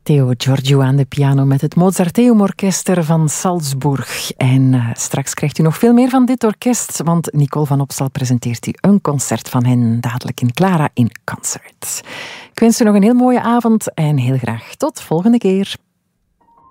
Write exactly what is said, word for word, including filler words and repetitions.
Theo Giorgio aan de piano met het Mozarteum Orkester van Salzburg. En uh, straks krijgt u nog veel meer van dit orkest, want Nicole van Opstal presenteert u een concert van hen dadelijk in Clara in Concert. Ik wens u nog een heel mooie avond en heel graag tot volgende keer.